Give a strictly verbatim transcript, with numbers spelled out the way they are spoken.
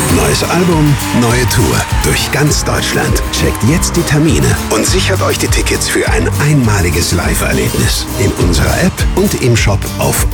Neues Album, neue Tour. Durch ganz Deutschland. Checkt jetzt die Termine und sichert euch die Tickets für ein einmaliges Live-Erlebnis. In unserer App und im Shop auf